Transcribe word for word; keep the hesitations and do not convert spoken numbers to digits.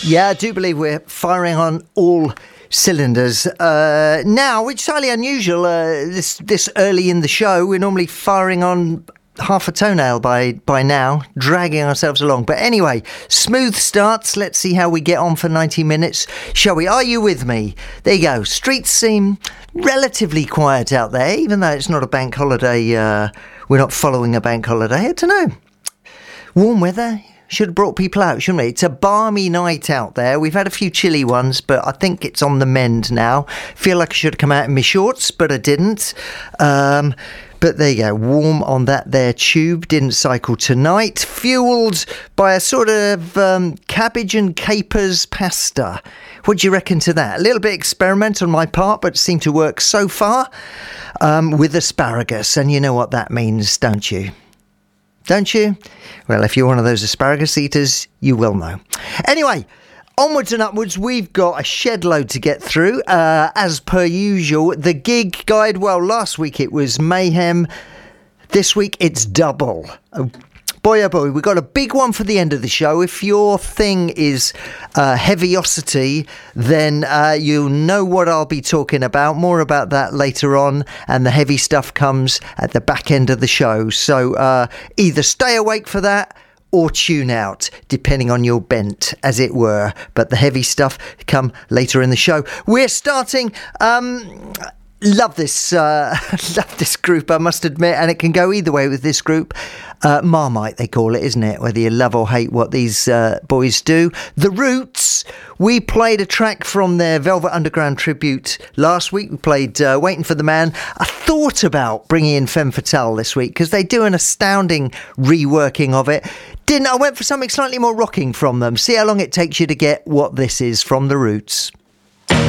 Yeah, I do believe we're firing on all cylinders uh, now, which is highly unusual. Uh, this this early in the show, we're normally firing on half a toenail by by now, dragging ourselves along. But anyway, smooth starts. Let's see how we get on for ninety minutes, shall we? Are you with me? There you go. Streets seem relatively quiet out there, even though it's not a bank holiday. Uh, we're not following a bank holiday. I don't know. Warm weather. Should have brought people out, shouldn't we? It's a balmy night out there. We've had a few chilly ones, but I think it's on the mend now. Feel like I should have come out in my shorts, but I didn't. Um, but there you go. Warm on that there tube. Didn't cycle tonight. Fuelled by a sort of um, cabbage and capers pasta. What do you reckon to that? A little bit experimental on my part, but seemed to work so far um, with asparagus. And you know what that means, don't you? Don't you? Well, if you're one of those asparagus eaters, you will know. Anyway, onwards and upwards, we've got a shed load to get through. Uh, as per usual, the gig guide, well, last week it was mayhem. This week it's double. Oh, boy, oh boy, we've got a big one for the end of the show. If your thing is uh, heaviosity, then uh, you'll know what I'll be talking about. More about that later on, and the heavy stuff comes at the back end of the show. So uh, either stay awake for that or tune out, depending on your bent, as it were. But the heavy stuff come later in the show. We're starting... Um, Love this, uh, love this group, I must admit, and it can go either way with this group. Uh, Marmite, they call it, isn't it? Whether you love or hate what these uh, boys do. The Roots, we played a track from their Velvet Underground tribute last week. We played uh, Waiting for the Man. I thought about bringing in Femme Fatale this week because they do an astounding reworking of it. Didn't I? Went for something slightly more rocking from them. See how long it takes you to get what this is from The Roots.